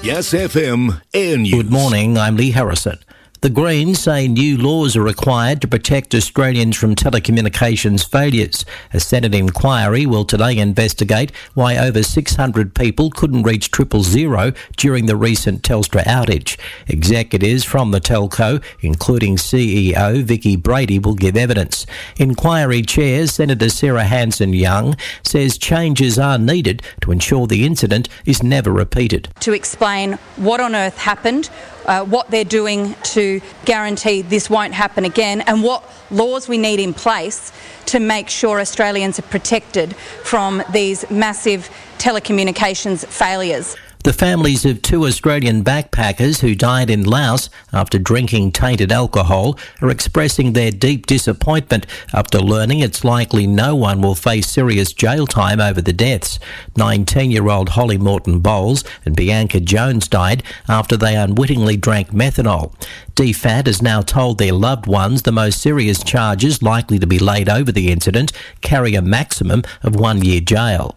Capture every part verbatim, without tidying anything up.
Yes F M Air News. Good morning, I'm Lee Harrison. The Greens say new laws are required to protect Australians from telecommunications failures. A Senate inquiry will today investigate why over six hundred people couldn't reach triple zero during the recent Telstra outage. Executives from the telco, including C E O Vicky Brady, will give evidence. Inquiry Chair Senator Sarah Hanson-Young says changes are needed to ensure the incident is never repeated. To explain what on earth happened, Uh, what they're doing to guarantee this won't happen again, and what laws we need in place to make sure Australians are protected from these massive telecommunications failures. The families of two Australian backpackers who died in Laos after drinking tainted alcohol are expressing their deep disappointment after learning it's likely no one will face serious jail time over the deaths. nineteen-year-old Holly Morton Bowles and Bianca Jones died after they unwittingly drank methanol. D F A T has now told their loved ones the most serious charges likely to be laid over the incident carry a maximum of one year jail.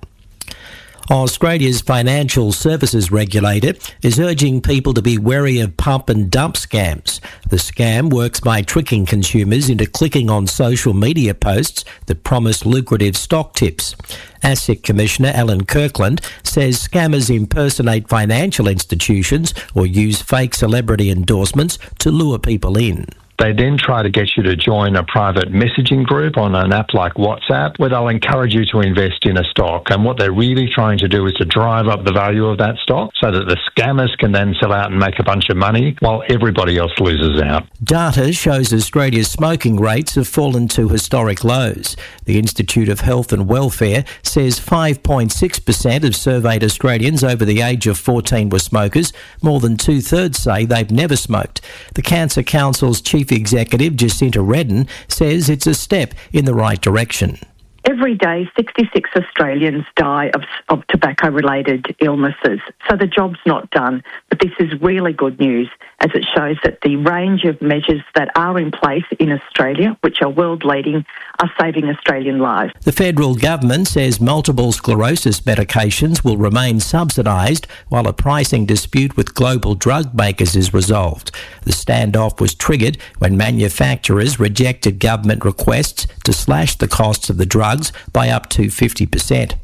Australia's financial services regulator is urging people to be wary of pump and dump scams. The scam works by tricking consumers into clicking on social media posts that promise lucrative stock tips. ASIC Commissioner Alan Kirkland says scammers impersonate financial institutions or use fake celebrity endorsements to lure people in. They then try to get you to join a private messaging group on an app like WhatsApp where they'll encourage you to invest in a stock. And what they're really trying to do is to drive up the value of that stock so that the scammers can then sell out and make a bunch of money while everybody else loses out. Data shows Australia's smoking rates have fallen to historic lows. The Institute of Health and Welfare says five point six percent of surveyed Australians over the age of fourteen were smokers. More than two-thirds say they've never smoked. The Cancer Council's chief Executive Jacinta Redden says it's a step in the right direction. Every day, sixty-six Australians die of, of tobacco-related illnesses. So the job's not done. But this is really good news as it shows that the range of measures that are in place in Australia, which are world-leading, are saving Australian lives. The federal government says multiple sclerosis medications will remain subsidised while a pricing dispute with global drug makers is resolved. The standoff was triggered when manufacturers rejected government requests to slash the costs of the drugs by up to fifty percent.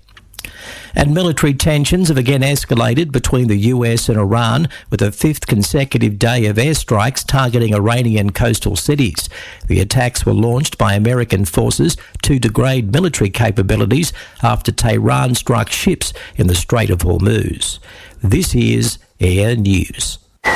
And military tensions have again escalated between the U S and Iran, with a fifth consecutive day of airstrikes targeting Iranian coastal cities. The attacks were launched by American forces to degrade military capabilities after Tehran struck ships in the Strait of Hormuz. This is Air News.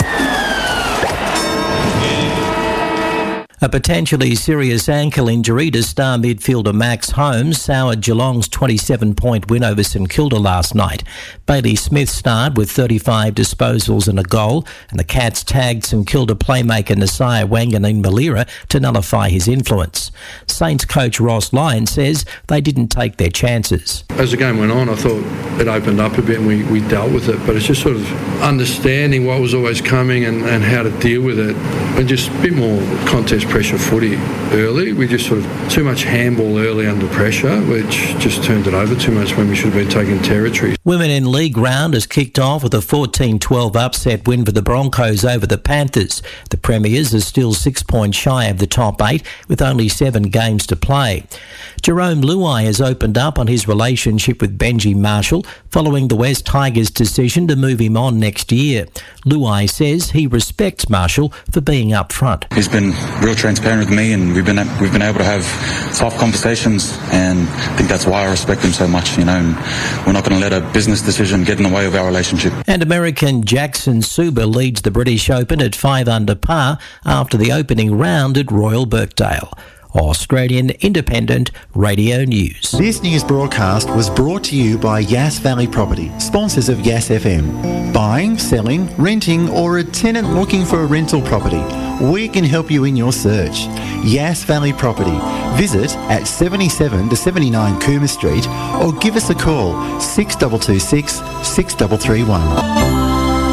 A potentially serious ankle injury to star midfielder Max Holmes soured Geelong's twenty-seven point win over St Kilda last night. Bailey Smith starred with thirty-five disposals and a goal, and the Cats tagged St Kilda playmaker Nasiah Wanganeen-Malira to nullify his influence. Saints coach Ross Lyon says they didn't take their chances. As the game went on, I thought it opened up a bit and we, we dealt with it, but it's just sort of understanding what was always coming and, and how to deal with it, and just a bit more contest pressure footy early. We just sort of too much handball early under pressure, which just turned it over too much when we should have been taking territory. Women in League round has kicked off with a fourteen twelve upset win for the Broncos over the Panthers. The Premiers are still six points shy of the top eight with only seven games to play. Jerome Luai has opened up on his relationship with Benji Marshall following the West Tigers' decision to move him on next year. Luai says he respects Marshall for being upfront. He's been real transparent with me, and we've been we've been able to have soft conversations, and I think that's why I respect him so much. You know, and we're not going to let a business decision get in the way of our relationship. And American Jackson Suber leads the British Open at five under par after the opening round at Royal Birkdale. Australian Independent Radio News. This news broadcast was brought to you by Yass Valley Property, sponsors of Yass F M. Buying, selling, renting, or a tenant looking for a rental property, we can help you in your search. Yass Valley Property. Visit at seventy-seven to seventy-nine Coomer Street or give us a call six two two six, six three three one.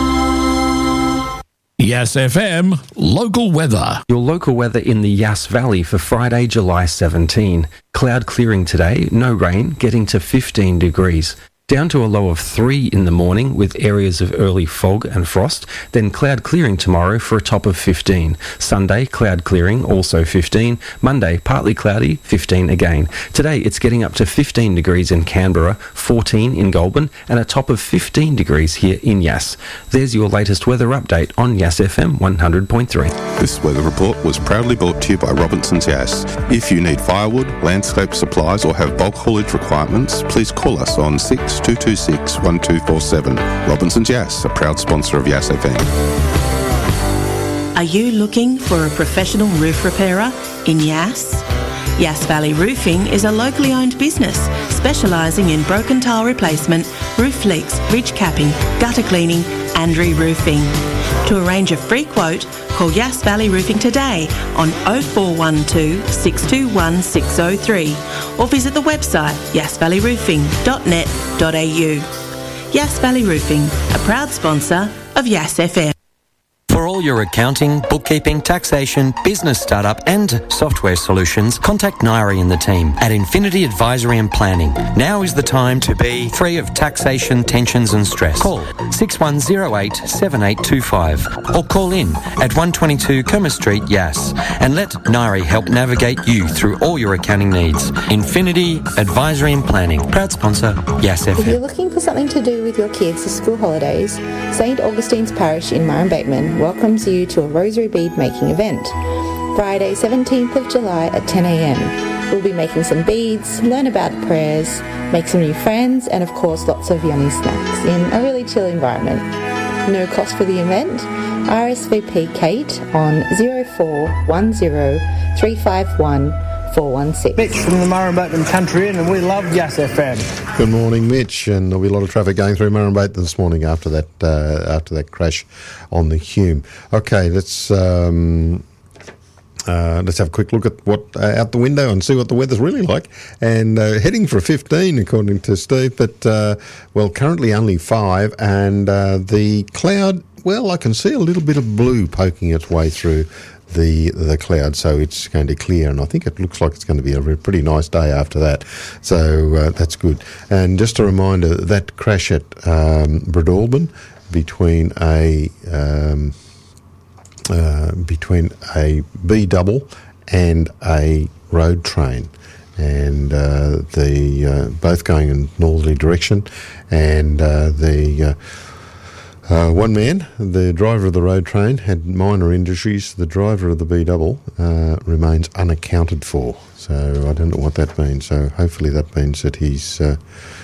Yass F M local weather. Your local weather in the Yass Valley for Friday, July seventeenth. Cloud clearing today, no rain, getting to fifteen degrees. down to a low of three in the morning with areas of early fog and frost, then cloud clearing tomorrow for a top of fifteen. Sunday, cloud clearing, also fifteen. Monday, partly cloudy, fifteen again. Today, it's getting up to fifteen degrees in Canberra, fourteen in Goulburn, and a top of fifteen degrees here in Yass. There's your latest weather update on Yass F M one hundred point three. This weather report was proudly brought to you by Robinson's Yass. If you need firewood, landscape supplies or have bulk haulage requirements, please call us on six two two six one two four seven. Robinson's Yass, a proud sponsor of Yass F M. Are you looking for a professional roof repairer in Yass? Yass Valley Roofing is a locally owned business specialising in broken tile replacement, roof leaks, ridge capping, gutter cleaning and re-roofing. To arrange a free quote, call Yass Valley Roofing today on oh four one two, six two one, six oh three or visit the website yass valley roofing dot net dot a u. Yass Valley Roofing, a proud sponsor of Yass F M. For all your accounting, bookkeeping, taxation, business startup and software solutions, contact Nairi and the team at Infinity Advisory and Planning. Now is the time to be free of taxation, tensions and stress. Call six one zero eight, seven eight two five or call in at one twenty-two Kerma Street, Yass, and let Nairi help navigate you through all your accounting needs. Infinity Advisory and Planning, proud sponsor, Yass F M. If you're looking for something to do with your kids' school holidays, Saint Augustine's Parish in Murrum Bateman welcomes you to a rosary bead making event. Friday seventeenth of July at ten a m. We'll be making some beads, learn about prayers, make some new friends and of course lots of yummy snacks in a really chill environment. No cost for the event. R S V P Kate on zero four one zero, three five one, four one six. Mitch from the Murrum Bateman Country Inn and we love Yass F M. Good morning, Mitch, and there'll be a lot of traffic going through Murrum Bateman this morning after that uh, after that crash on the Hume. Okay, let's um, uh, let's have a quick look at what uh, out the window and see what the weather's really like. And uh, heading for fifteen, according to Steve, but uh, well, currently only five, and uh, the cloud. Well, I can see a little bit of blue poking its way through the the cloud, so it's going to clear, and I think it looks like it's going to be a pretty nice day after that, so uh, that's good. And just a reminder, that crash at um, Breadalbin between a um, uh, between a B double and a road train, and uh, the uh, both going in northerly direction, and uh, the uh, Uh, one man, the driver of the road train, had minor injuries. The driver of the B double uh, remains unaccounted for. So I don't know what that means. So hopefully that means that he's uh,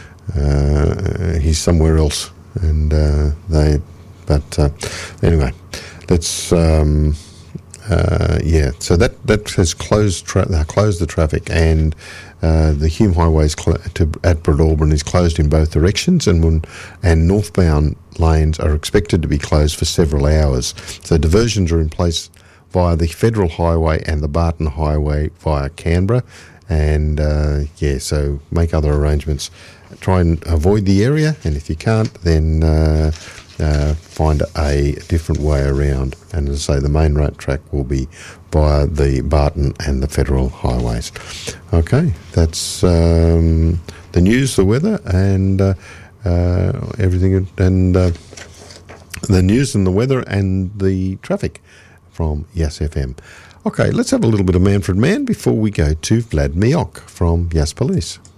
uh, he's somewhere else. And uh, they, but uh, anyway, let's um, uh, yeah. So that that has closed tra- closed the traffic, and uh, the Hume Highways cl- to at Breadalbin is closed in both directions, and when, and northbound lanes are expected to be closed for several hours. So diversions are in place via the Federal Highway and the Barton Highway via Canberra. And, uh, yeah, so make other arrangements. Try and avoid the area, and if you can't, then uh, uh, find a different way around. And as I say, the main road track will be via the Barton and the Federal Highways. Okay, that's um, the news, the weather, and... Uh, Uh, everything and uh, the news and the weather and the traffic from Yass F M. Okay, let's have a little bit of Manfred Mann before we go to Vlad Miok from Yass Police.